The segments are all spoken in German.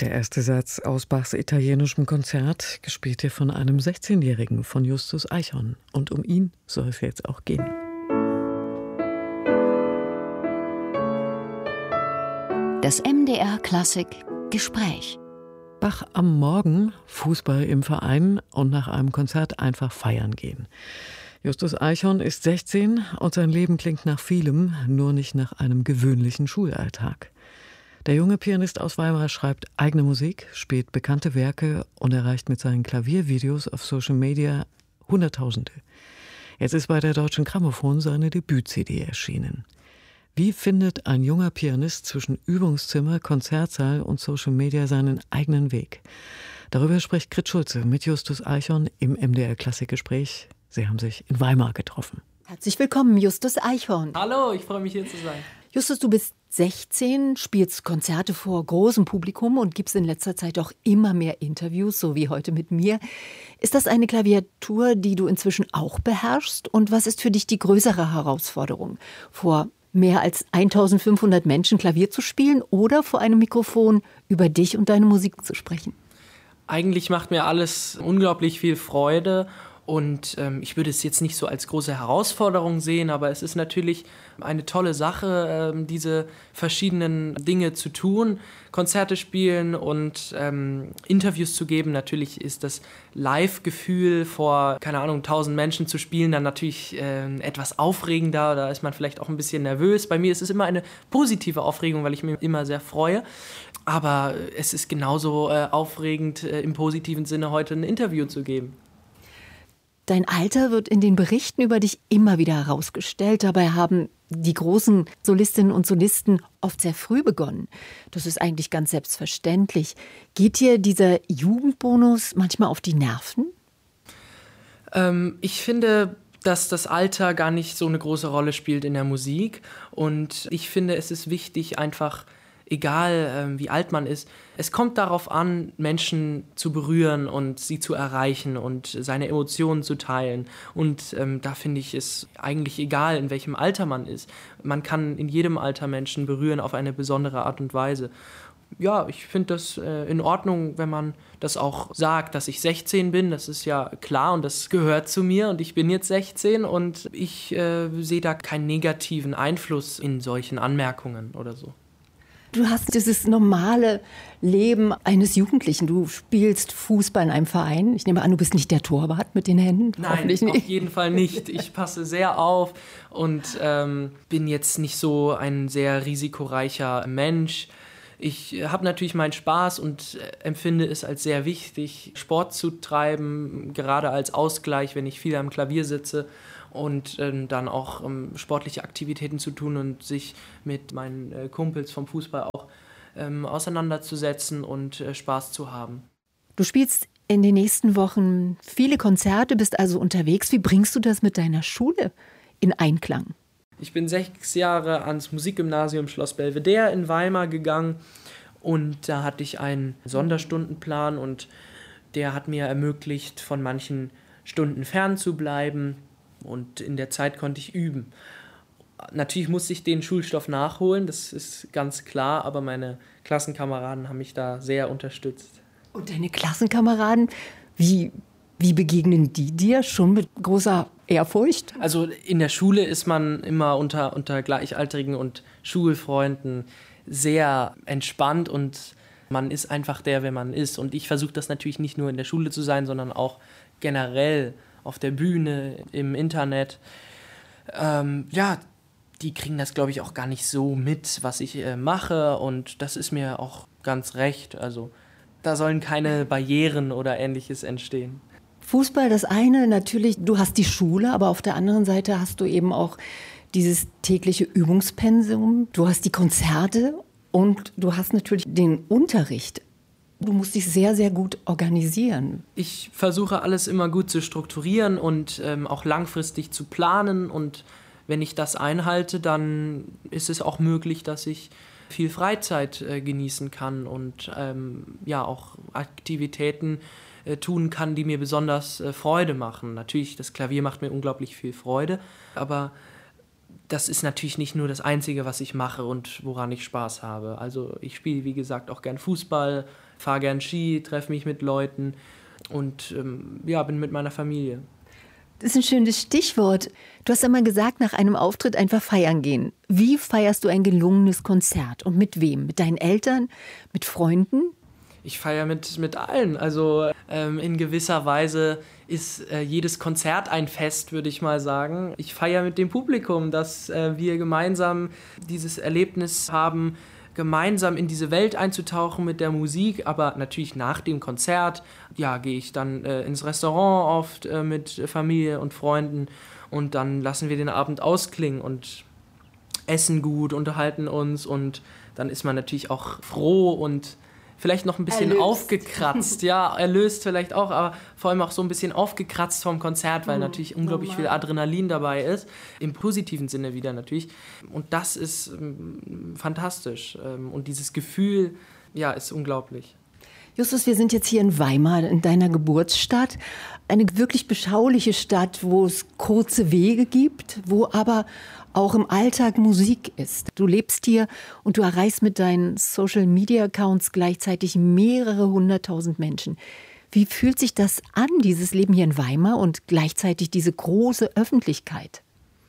Der erste Satz aus Bachs italienischem Konzert, gespielt hier von einem 16-Jährigen, von Justus Eichhorn. Und um ihn soll es jetzt auch gehen. Das MDR Klassik Gespräch. Bach am Morgen, Fußball im Verein und nach einem Konzert einfach feiern gehen. Justus Eichhorn ist 16 und sein Leben klingt nach vielem, nur nicht nach einem gewöhnlichen Schulalltag. Der junge Pianist aus Weimar schreibt eigene Musik, spielt bekannte Werke und erreicht mit seinen Klaviervideos auf Social Media Hunderttausende. Jetzt ist bei der Deutschen Grammophon seine Debüt-CD erschienen. Wie findet ein junger Pianist zwischen Übungszimmer, Konzertsaal und Social Media seinen eigenen Weg? Darüber spricht Grit Schulze mit Justus Eichhorn im MDR Klassikgespräch. Sie haben sich in Weimar getroffen. Herzlich willkommen, Justus Eichhorn. Hallo, ich freue mich, hier zu sein. Justus, du bist 16, spielst Konzerte vor großem Publikum und gibst in letzter Zeit auch immer mehr Interviews, so wie heute mit mir. Ist das eine Klaviatur, die du inzwischen auch beherrschst? Und was ist für dich die größere Herausforderung? Vor mehr als 1500 Menschen Klavier zu spielen oder vor einem Mikrofon über dich und deine Musik zu sprechen? Eigentlich macht mir alles unglaublich viel Freude. Und ich würde es jetzt nicht so als große Herausforderung sehen, aber es ist natürlich eine tolle Sache, diese verschiedenen Dinge zu tun, Konzerte spielen und Interviews zu geben. Natürlich ist das Live-Gefühl vor, 1000 Menschen zu spielen dann natürlich etwas aufregender, da ist man vielleicht auch ein bisschen nervös. Bei mir ist es immer eine positive Aufregung, weil ich mich immer sehr freue. Aber es ist genauso aufregend, im positiven Sinne heute ein Interview zu geben. Dein Alter wird in den Berichten über dich immer wieder herausgestellt. Dabei haben die großen Solistinnen und Solisten oft sehr früh begonnen. Das ist eigentlich ganz selbstverständlich. Geht dir dieser Jugendbonus manchmal auf die Nerven? Ich finde, dass das Alter gar nicht so eine große Rolle spielt in der Musik. Und ich finde, es ist wichtig, einfach, egal wie alt man ist, es kommt darauf an, Menschen zu berühren und sie zu erreichen und seine Emotionen zu teilen. Und da finde ich es eigentlich egal, in welchem Alter man ist. Man kann in jedem Alter Menschen berühren auf eine besondere Art und Weise. Ja, ich finde das in Ordnung, wenn man das auch sagt, dass ich 16 bin. Das ist ja klar und das gehört zu mir und ich bin jetzt 16 und ich sehe da keinen negativen Einfluss in solchen Anmerkungen oder so. Du hast dieses normale Leben eines Jugendlichen. Du spielst Fußball in einem Verein. Ich nehme an, du bist nicht der Torwart mit den Händen. Nein, auf jeden Fall nicht. Ich passe sehr auf und bin jetzt nicht so ein sehr risikoreicher Mensch. Ich habe natürlich meinen Spaß und empfinde es als sehr wichtig, Sport zu treiben, gerade als Ausgleich, wenn ich viel am Klavier sitze. Und dann auch sportliche Aktivitäten zu tun und sich mit meinen Kumpels vom Fußball auch auseinanderzusetzen und Spaß zu haben. Du spielst in den nächsten Wochen viele Konzerte, bist also unterwegs. Wie bringst du das mit deiner Schule in Einklang? Ich bin 6 Jahre ans Musikgymnasium Schloss Belvedere in Weimar gegangen und da hatte ich einen Sonderstundenplan und der hat mir ermöglicht, von manchen Stunden fernzubleiben. Und in der Zeit konnte ich üben. Natürlich musste ich den Schulstoff nachholen, das ist ganz klar, aber meine Klassenkameraden haben mich da sehr unterstützt. Und deine Klassenkameraden, wie begegnen die dir? Schon mit großer Ehrfurcht? Also in der Schule ist man immer unter Gleichaltrigen und Schulfreunden sehr entspannt und man ist einfach der, wer man ist. Und ich versuche das natürlich nicht nur in der Schule zu sein, sondern auch generell auf der Bühne, im Internet. Die kriegen das, glaube ich, auch gar nicht so mit, was ich mache. Und das ist mir auch ganz recht. Also da sollen keine Barrieren oder Ähnliches entstehen. Fußball, das eine, natürlich, du hast die Schule, aber auf der anderen Seite hast du eben auch dieses tägliche Übungspensum. Du hast die Konzerte und du hast natürlich den Unterricht. Du musst dich sehr, sehr gut organisieren. Ich versuche alles immer gut zu strukturieren und auch langfristig zu planen. Und wenn ich das einhalte, dann ist es auch möglich, dass ich viel Freizeit genießen kann und auch Aktivitäten tun kann, die mir besonders Freude machen. Natürlich, das Klavier macht mir unglaublich viel Freude, aber das ist natürlich nicht nur das Einzige, was ich mache und woran ich Spaß habe. Also ich spiele, wie gesagt, auch gern Fußball, fahre gern Ski, treffe mich mit Leuten und bin mit meiner Familie. Das ist ein schönes Stichwort. Du hast einmal gesagt, nach einem Auftritt einfach feiern gehen. Wie feierst du ein gelungenes Konzert und mit wem? Mit deinen Eltern, mit Freunden? Ich feiere mit allen. Also in gewisser Weise ist jedes Konzert ein Fest, würde ich mal sagen. Ich feiere mit dem Publikum, dass wir gemeinsam dieses Erlebnis haben, gemeinsam in diese Welt einzutauchen mit der Musik. Aber natürlich nach dem Konzert, gehe ich dann ins Restaurant oft mit Familie und Freunden und dann lassen wir den Abend ausklingen und essen gut, unterhalten uns und dann ist man natürlich auch froh und vielleicht noch ein bisschen aufgekratzt, erlöst vielleicht auch, aber vor allem auch so ein bisschen aufgekratzt vom Konzert, weil natürlich unglaublich viel Adrenalin dabei ist, im positiven Sinne wieder natürlich. Und das ist fantastisch und dieses Gefühl, ist unglaublich. Justus, wir sind jetzt hier in Weimar, in deiner Geburtsstadt. Eine wirklich beschauliche Stadt, wo es kurze Wege gibt, wo aber auch im Alltag Musik ist. Du lebst hier und du erreichst mit deinen Social-Media-Accounts gleichzeitig mehrere 100.000 Menschen. Wie fühlt sich das an, dieses Leben hier in Weimar und gleichzeitig diese große Öffentlichkeit?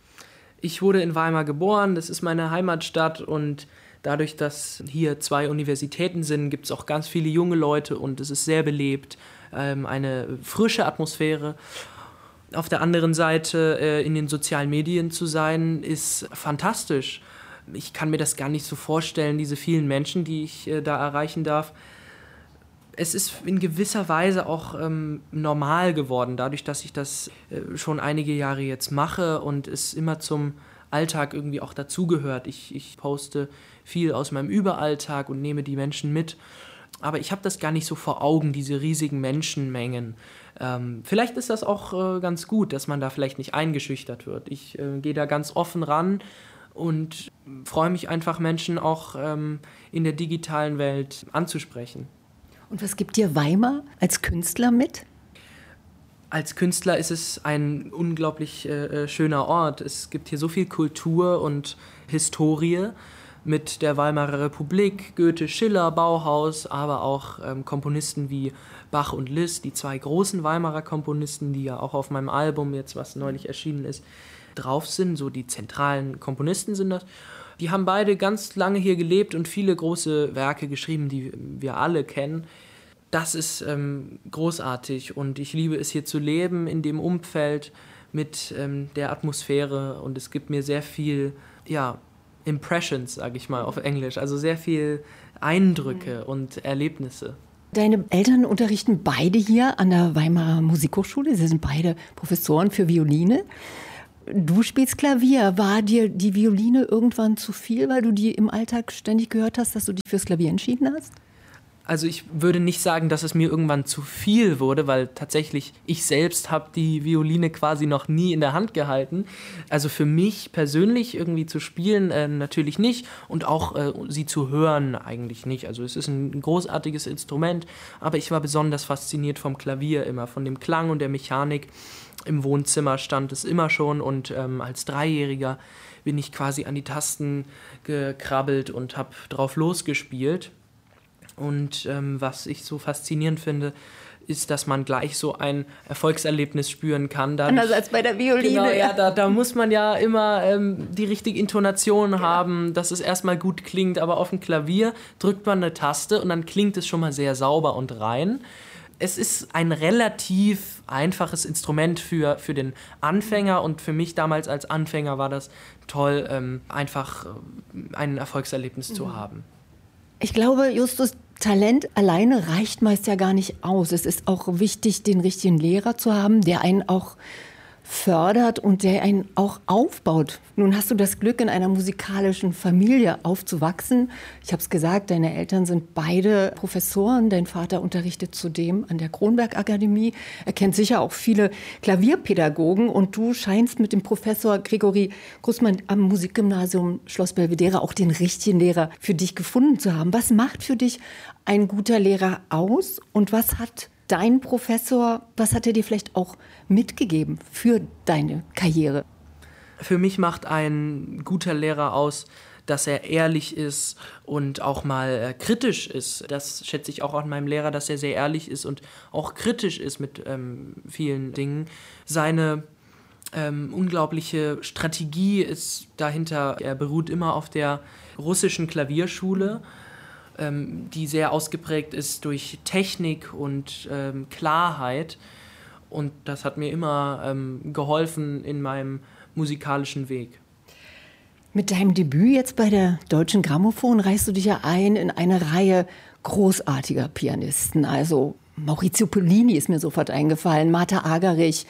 Ich wurde in Weimar geboren, das ist meine Heimatstadt und dadurch, dass hier 2 Universitäten sind, gibt es auch ganz viele junge Leute und es ist sehr belebt, eine frische Atmosphäre. Auf der anderen Seite in den sozialen Medien zu sein, ist fantastisch. Ich kann mir das gar nicht so vorstellen, diese vielen Menschen, die ich da erreichen darf. Es ist in gewisser Weise auch normal geworden, dadurch, dass ich das schon einige Jahre jetzt mache und es immer zum Alltag irgendwie auch dazugehört. Ich poste viel aus meinem Überalltag und nehme die Menschen mit. Aber ich habe das gar nicht so vor Augen, diese riesigen Menschenmengen. Vielleicht ist das auch ganz gut, dass man da vielleicht nicht eingeschüchtert wird. Ich gehe da ganz offen ran und freue mich einfach, Menschen auch in der digitalen Welt anzusprechen. Und was gibt dir Weimar als Künstler mit? Als Künstler ist es ein unglaublich schöner Ort. Es gibt hier so viel Kultur und Historie mit der Weimarer Republik, Goethe, Schiller, Bauhaus, aber auch Komponisten wie Bach und Liszt, die 2 großen Weimarer Komponisten, die ja auch auf meinem Album jetzt, was neulich erschienen ist, drauf sind. So die zentralen Komponisten sind das. Die haben beide ganz lange hier gelebt und viele große Werke geschrieben, die wir alle kennen. Das ist großartig und ich liebe es, hier zu leben, in dem Umfeld mit der Atmosphäre und es gibt mir sehr viel, Impressions, sage ich mal auf Englisch, also sehr viel Eindrücke und Erlebnisse. Deine Eltern unterrichten beide hier an der Weimarer Musikhochschule. Sie sind beide Professoren für Violine. Du spielst Klavier. War dir die Violine irgendwann zu viel, weil du die im Alltag ständig gehört hast, dass du dich fürs Klavier entschieden hast? Also ich würde nicht sagen, dass es mir irgendwann zu viel wurde, weil tatsächlich ich selbst habe die Violine quasi noch nie in der Hand gehalten. Also für mich persönlich irgendwie zu spielen natürlich nicht und auch sie zu hören eigentlich nicht. Also es ist ein großartiges Instrument, aber ich war besonders fasziniert vom Klavier immer, von dem Klang und der Mechanik. Im Wohnzimmer stand es immer schon und als Dreijähriger bin ich quasi an die Tasten gekrabbelt und habe drauf losgespielt. Und was ich so faszinierend finde, ist, dass man gleich so ein Erfolgserlebnis spüren kann. Anders als bei der Violine. Genau, ja, da muss man ja immer die richtige Intonation haben, dass es erstmal gut klingt. Aber auf dem Klavier drückt man eine Taste und dann klingt es schon mal sehr sauber und rein. Es ist ein relativ einfaches Instrument für den Anfänger und für mich damals als Anfänger war das toll, einfach ein Erfolgserlebnis zu haben. Ich glaube, Justus, Talent alleine reicht meist ja gar nicht aus. Es ist auch wichtig, den richtigen Lehrer zu haben, der einen auch fördert und der einen auch aufbaut. Nun hast du das Glück, in einer musikalischen Familie aufzuwachsen. Ich habe es gesagt, deine Eltern sind beide Professoren. Dein Vater unterrichtet zudem an der Kronberg-Akademie. Er kennt sicher auch viele Klavierpädagogen. Und du scheinst mit dem Professor Gregory Grossmann am Musikgymnasium Schloss Belvedere auch den richtigen Lehrer für dich gefunden zu haben. Was macht für dich ein guter Lehrer aus? Und was hat dein Professor, was hat er dir vielleicht auch mitgegeben für deine Karriere? Für mich macht ein guter Lehrer aus, dass er ehrlich ist und auch mal kritisch ist. Das schätze ich auch an meinem Lehrer, dass er sehr ehrlich ist und auch kritisch ist mit vielen Dingen. Seine unglaubliche Strategie ist dahinter, er beruht immer auf der russischen Klavierschule, die sehr ausgeprägt ist durch Technik und Klarheit. Und das hat mir immer geholfen in meinem musikalischen Weg. Mit deinem Debüt jetzt bei der Deutschen Grammophon reichst du dich ja ein in eine Reihe großartiger Pianisten. Also Maurizio Pollini ist mir sofort eingefallen, Martha Argerich,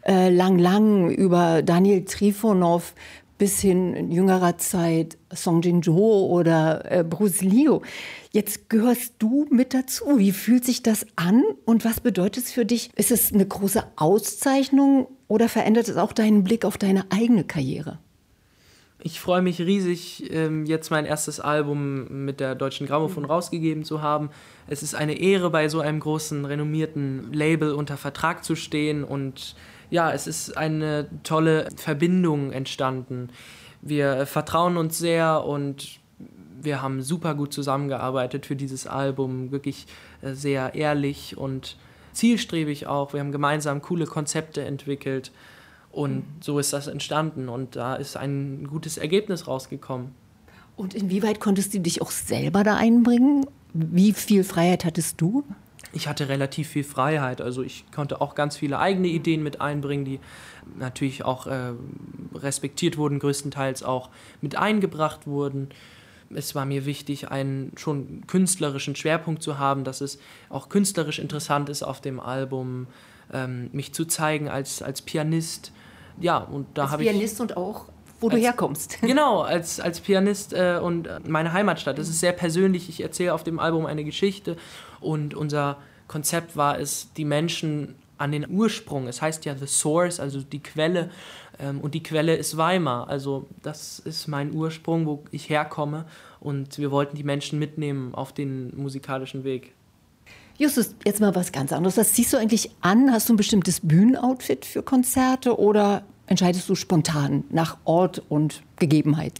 Lang über Daniel Trifonov bis hin in jüngerer Zeit Song Jin-jo oder Bruce Leo. Jetzt gehörst du mit dazu. Wie fühlt sich das an und was bedeutet es für dich? Ist es eine große Auszeichnung oder verändert es auch deinen Blick auf deine eigene Karriere? Ich freue mich riesig, jetzt mein erstes Album mit der Deutschen Grammophon rausgegeben zu haben. Es ist eine Ehre, bei so einem großen, renommierten Label unter Vertrag zu stehen. Und ja, es ist eine tolle Verbindung entstanden. Wir vertrauen uns sehr und wir haben super gut zusammengearbeitet für dieses Album. Wirklich sehr ehrlich und zielstrebig auch. Wir haben gemeinsam coole Konzepte entwickelt. Und so ist das entstanden und da ist ein gutes Ergebnis rausgekommen. Und inwieweit konntest du dich auch selber da einbringen? Wie viel Freiheit hattest du? Ich hatte relativ viel Freiheit, also ich konnte auch ganz viele eigene Ideen mit einbringen, die natürlich auch respektiert wurden, größtenteils auch mit eingebracht wurden. Es war mir wichtig, einen schon künstlerischen Schwerpunkt zu haben, dass es auch künstlerisch interessant ist auf dem Album, mich zu zeigen als Pianist. Ja, und da habe ich... Als Pianist und auch, wo du herkommst. Genau, als Pianist und meine Heimatstadt. Das ist sehr persönlich. Ich erzähle auf dem Album eine Geschichte und unser Konzept war es, die Menschen an den Ursprung, es heißt ja The Source, also die Quelle, und die Quelle ist Weimar. Also das ist mein Ursprung, wo ich herkomme und wir wollten die Menschen mitnehmen auf den musikalischen Weg. Justus, jetzt mal was ganz anderes. Was ziehst du eigentlich an? Hast du ein bestimmtes Bühnenoutfit für Konzerte oder entscheidest du spontan nach Ort und Gegebenheit?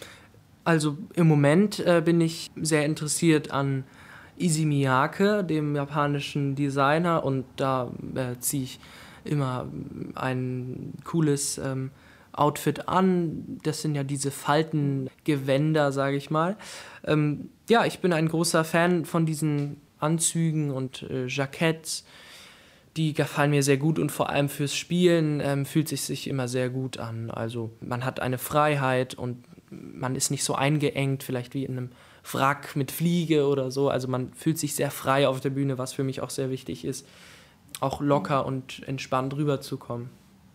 Also im Moment bin ich sehr interessiert an Issey Miyake, dem japanischen Designer, und da ziehe ich immer ein cooles Outfit an. Das sind ja diese Faltengewänder, sage ich mal. Ja, ich bin ein großer Fan von diesen Anzügen und Jacketts, die gefallen mir sehr gut und vor allem fürs Spielen fühlt es sich immer sehr gut an. Also man hat eine Freiheit und man ist nicht so eingeengt, vielleicht wie in einem Wrack mit Fliege oder so. Also man fühlt sich sehr frei auf der Bühne, was für mich auch sehr wichtig ist, auch locker und entspannt rüberzukommen.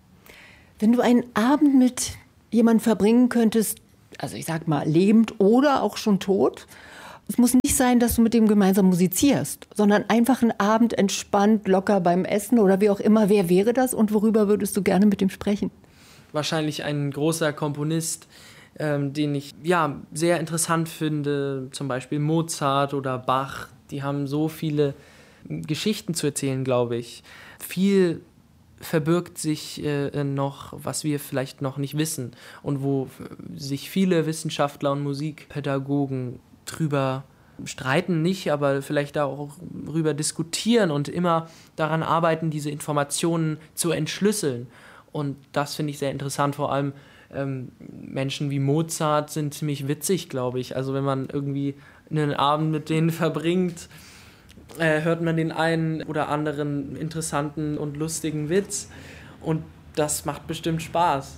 Wenn du einen Abend mit jemandem verbringen könntest, also ich sag mal lebend oder auch schon tot, es muss nicht sein, dass du mit dem gemeinsam musizierst, sondern einfach einen Abend entspannt, locker beim Essen oder wie auch immer. Wer wäre das und worüber würdest du gerne mit ihm sprechen? Wahrscheinlich ein großer Komponist, den ich sehr interessant finde, zum Beispiel Mozart oder Bach. Die haben so viele Geschichten zu erzählen, glaube ich. Viel verbirgt sich noch, was wir vielleicht noch nicht wissen und wo sich viele Wissenschaftler und Musikpädagogen drüber streiten nicht, aber vielleicht auch darüber diskutieren und immer daran arbeiten, diese Informationen zu entschlüsseln. Und das finde ich sehr interessant, vor allem Menschen wie Mozart sind ziemlich witzig, glaube ich. Also wenn man irgendwie einen Abend mit denen verbringt, hört man den einen oder anderen interessanten und lustigen Witz und das macht bestimmt Spaß.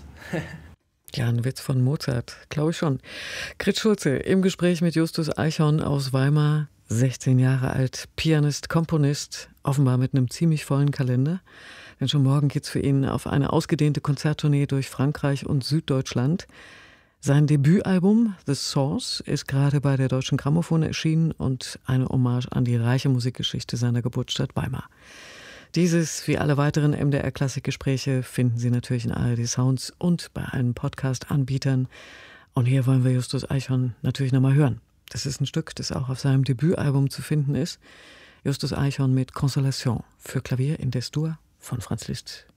Ja, ein Witz von Mozart, glaube ich schon. Grit Schulze im Gespräch mit Justus Eichhorn aus Weimar, 16 Jahre alt, Pianist, Komponist, offenbar mit einem ziemlich vollen Kalender. Denn schon morgen geht's für ihn auf eine ausgedehnte Konzerttournee durch Frankreich und Süddeutschland. Sein Debütalbum The Source ist gerade bei der Deutschen Grammophon erschienen und eine Hommage an die reiche Musikgeschichte seiner Geburtsstadt Weimar. Dieses, wie alle weiteren MDR-Klassikgespräche, finden Sie natürlich in ARD Sounds und bei allen Podcast-Anbietern. Und hier wollen wir Justus Eichhorn natürlich nochmal hören. Das ist ein Stück, das auch auf seinem Debütalbum zu finden ist. Justus Eichhorn mit Consolation für Klavier in Des-Dur von Franz Liszt.